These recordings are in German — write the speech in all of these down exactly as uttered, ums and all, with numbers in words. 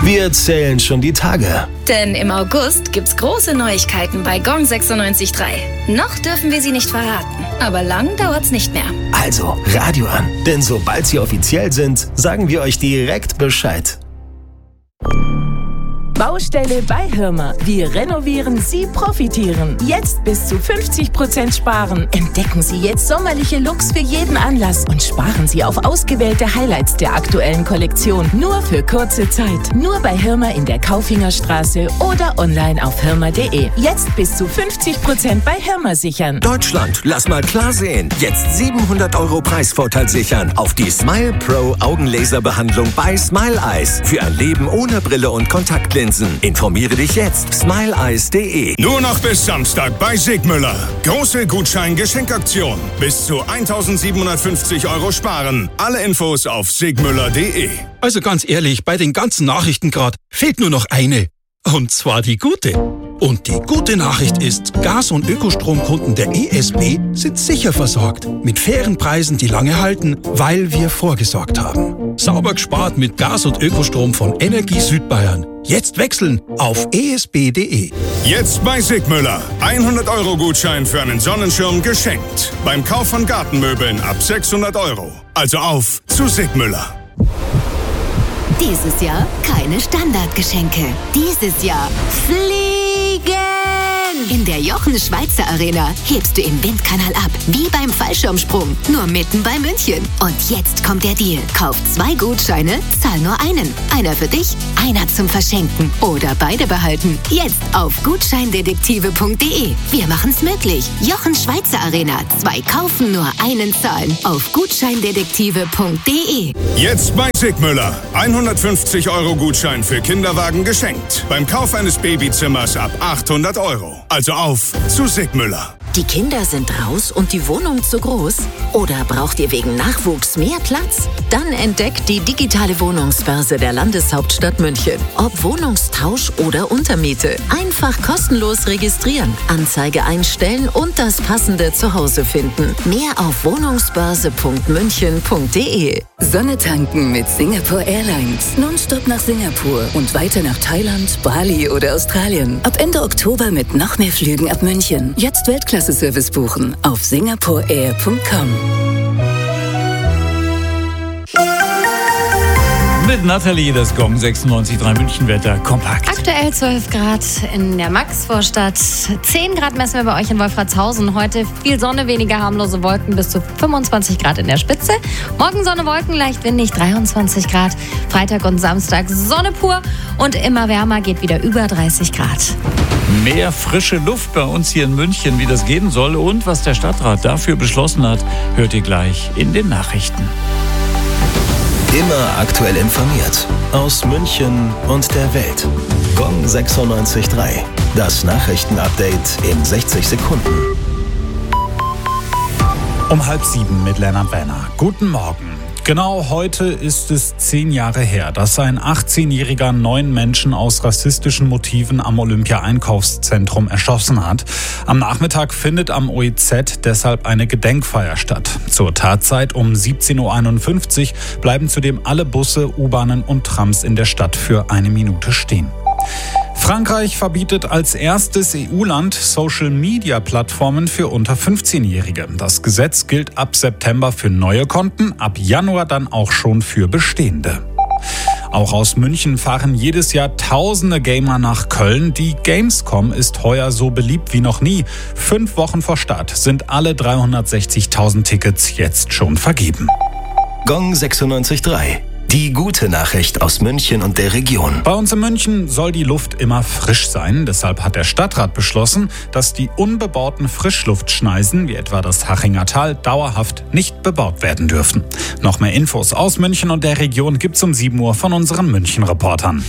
Wir zählen schon die Tage. Denn im August gibt's große Neuigkeiten bei Gong sechsundneunzig Komma drei. Noch dürfen wir sie nicht verraten, aber lang dauert's nicht mehr. Also, Radio an. Denn sobald sie offiziell sind, sagen wir euch direkt Bescheid. Baustelle bei Hirmer. Wir renovieren, Sie profitieren. Jetzt bis zu fünfzig Prozent sparen. Entdecken Sie jetzt sommerliche Looks für jeden Anlass und sparen Sie auf ausgewählte Highlights der aktuellen Kollektion. Nur für kurze Zeit. Nur bei Hirmer in der Kaufingerstraße oder online auf hirmer punkt de. Jetzt bis zu fünfzig Prozent bei Hirmer sichern. Deutschland, lass mal klar sehen. Jetzt siebenhundert Euro Preisvorteil sichern auf die Smile Pro Augenlaserbehandlung bei Smile Eyes. Für ein Leben ohne Brille und Kontaktlinsen. Informiere dich jetzt. smile eyes punkt de. Nur noch bis Samstag bei Sigmüller. Große Gutschein-Geschenkaktion. Bis zu eintausendsiebenhundertfünfzig Euro sparen. Alle Infos auf sigmüller punkt de. Also ganz ehrlich, bei den ganzen Nachrichten gerade fehlt nur noch eine. Und zwar die gute. Und die gute Nachricht ist, Gas- und Ökostromkunden der E S B sind sicher versorgt. Mit fairen Preisen, die lange halten, weil wir vorgesorgt haben. Sauber gespart mit Gas- und Ökostrom von Energie Südbayern. Jetzt wechseln auf e s b punkt de. Jetzt bei Sigmüller. hundert Euro Gutschein für einen Sonnenschirm geschenkt. Beim Kauf von Gartenmöbeln ab sechshundert Euro. Also auf zu Sigmüller. Dieses Jahr keine Standardgeschenke. Dieses Jahr fliegen! In der Jochen Schweizer Arena hebst du im Windkanal ab, wie beim Fallschirmsprung, nur mitten bei München. Und jetzt kommt der Deal. Kauf zwei Gutscheine, zahl nur einen. Einer für dich, einer zum Verschenken. Oder beide behalten. Jetzt auf gutscheindetektive punkt de. Wir machen's möglich. Jochen Schweizer Arena. Zwei kaufen, nur einen zahlen. Auf gutscheindetektive punkt de. Jetzt bei Sigmüller. hundertfünfzig Euro Gutschein für Kinderwagen geschenkt. Beim Kauf eines Babyzimmers ab achthundert Euro. Also auf zu Sigmüller. Die Kinder sind raus und die Wohnung zu groß? Oder braucht ihr wegen Nachwuchs mehr Platz? Dann entdeckt die digitale Wohnungsbörse der Landeshauptstadt München. Ob Wohnungstausch oder Untermiete. Einfach kostenlos registrieren, Anzeige einstellen und das passende Zuhause finden. Mehr auf wohnungsbörse punkt münchen punkt de. Sonne tanken mit Singapore Airlines. Nonstop nach Singapur und weiter nach Thailand, Bali oder Australien. Ab Ende Oktober mit noch mehr Flügen ab München. Jetzt Weltklasse-Service buchen auf singapore air punkt com. Mit Nathalie, das Gong sechsundneunzig Komma drei Münchenwetter kompakt. Aktuell zwölf Grad in der Maxvorstadt. zehn Grad messen wir bei euch in Wolfratshausen. Heute viel Sonne, weniger harmlose Wolken, bis zu fünfundzwanzig Grad in der Spitze. Morgen Sonne, Wolken, leicht windig, dreiundzwanzig Grad. Freitag und Samstag Sonne pur und immer wärmer, geht wieder über dreißig Grad. Mehr frische Luft bei uns hier in München, wie das gehen soll und was der Stadtrat dafür beschlossen hat, hört ihr gleich in den Nachrichten. Immer aktuell informiert. Aus München und der Welt. Gong sechsundneunzig Komma drei. Das Nachrichtenupdate in sechzig Sekunden. Um halb sieben mit Lennart Werner. Guten Morgen. Genau heute ist es zehn Jahre her, dass ein achtzehnjähriger neun Menschen aus rassistischen Motiven am Olympia-Einkaufszentrum erschossen hat. Am Nachmittag findet am O E Z deshalb eine Gedenkfeier statt. Zur Tatzeit um siebzehn Uhr einundfünfzig bleiben zudem alle Busse, U-Bahnen und Trams in der Stadt für eine Minute stehen. Frankreich verbietet als erstes E U-Land Social-Media-Plattformen für unter fünfzehnjährige. Das Gesetz gilt ab September für neue Konten, ab Januar dann auch schon für bestehende. Auch aus München fahren jedes Jahr tausende Gamer nach Köln. Die Gamescom ist heuer so beliebt wie noch nie. Fünf Wochen vor Start sind alle dreihundertsechzigtausend Tickets jetzt schon vergeben. Gong sechsundneunzig Komma drei. Die gute Nachricht aus München und der Region. Bei uns in München soll die Luft immer frisch sein. Deshalb hat der Stadtrat beschlossen, dass die unbebauten Frischluftschneisen, wie etwa das Hachinger Tal, dauerhaft nicht bebaut werden dürfen. Noch mehr Infos aus München und der Region gibt's um sieben Uhr von unseren München-Reportern.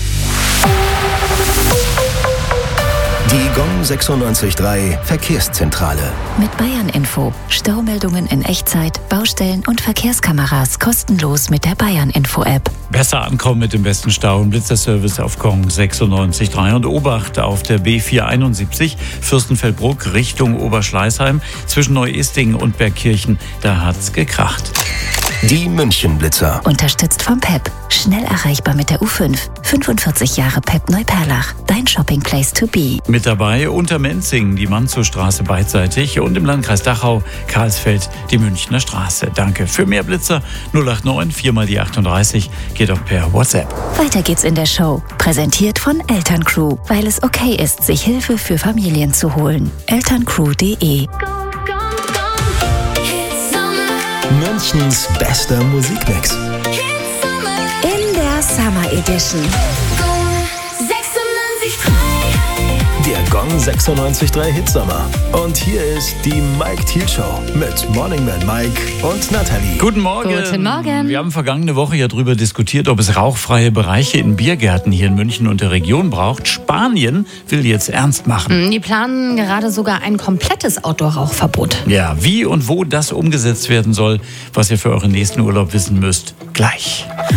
Die Gong sechsundneunzig Komma drei Verkehrszentrale. Mit Bayern Info. Staumeldungen in Echtzeit, Baustellen und Verkehrskameras kostenlos mit der Bayern Info App. Besser ankommen mit dem besten Stau und Blitzerservice auf Gong sechsundneunzig Komma drei und Obacht auf der B vierhunderteinundsiebzig Fürstenfeldbruck Richtung Oberschleißheim zwischen Neu-Estingen und Bergkirchen. Da hat's gekracht. Die München-Blitzer. Unterstützt vom P E P. Schnell erreichbar mit der U fünf. fünfundvierzig Jahre P E P Neuperlach. Dein Shopping Place to be. Mit dabei Untermenzing, die Manzow-Straße beidseitig und im Landkreis Dachau, Karlsfeld, die Münchner Straße. Danke. Für mehr Blitzer null acht neun vier mal die achtunddreißig geht auch per WhatsApp. Weiter geht's in der Show. Präsentiert von Elterncrew, weil es okay ist, sich Hilfe für Familien zu holen. elterncrew punkt de. Münchens bester Musikmix. In der Summer Edition. Der Gong sechsundneunzig Komma drei Hitsommer. Und hier ist die Mike Thiel Show mit Morning Man Mike und Nathalie. Guten Morgen. Guten Morgen. Wir haben vergangene Woche ja darüber diskutiert, ob es rauchfreie Bereiche in Biergärten hier in München und der Region braucht. Spanien will jetzt ernst machen. Die planen gerade sogar ein komplettes Outdoor-Rauchverbot. Ja, wie und wo das umgesetzt werden soll, was ihr für euren nächsten Urlaub wissen müsst, gleich.